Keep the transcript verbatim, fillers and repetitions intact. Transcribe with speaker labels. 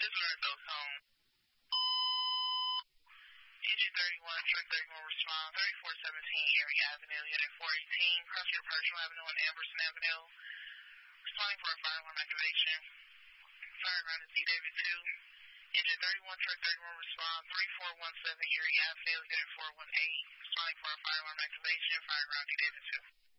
Speaker 1: This is Randall's home. Engine thirty-one, truck thirty-one, respond, thirty-four seventeen Erie Avenue, unit four eighteen, Crossroad Pershing Avenue and Amberson Avenue. Responding for a fire alarm activation. Fire ground is D David two. Engine thirty-one, truck thirty-one, respond, thirty-four seventeen Erie Avenue, unit four one eight. Responding for a fire alarm activation. Fire ground D David two.